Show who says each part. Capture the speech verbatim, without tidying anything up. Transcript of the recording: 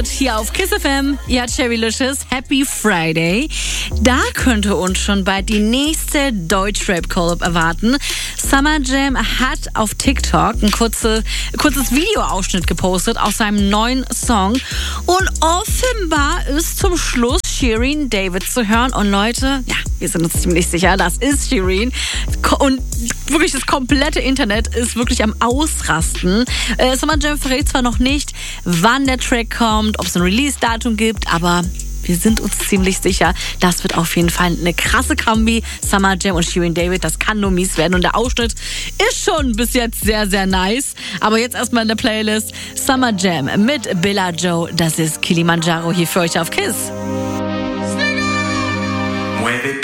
Speaker 1: Hier auf Kiss F M, ja, Cherrylicious, Happy Friday. Da könnte uns schon bald die nächste Deutschrap-Collab erwarten. Summer Jam hat auf TikTok ein kurze, kurzes Videoausschnitt gepostet aus seinem neuen Song. Und offenbar ist zum Schluss Shirin David zu hören. Und Leute, ja, wir sind uns ziemlich sicher, das ist Shirin. Und wirklich das komplette Internet ist wirklich am Ausrasten. Äh, Summer Jam verrät zwar noch nicht, wann der Track kommt, ob es ein Release-Datum gibt, aber wir sind uns ziemlich sicher, das wird auf jeden Fall eine krasse Kombi. Summer Jam und Shirin David, das kann nur mies werden. Und der Ausschnitt ist schon bis jetzt sehr, sehr nice. Aber jetzt erstmal in der Playlist Summer Jam mit Bella Joe. Das ist Kilimanjaro hier für euch auf Kiss.
Speaker 2: Mueve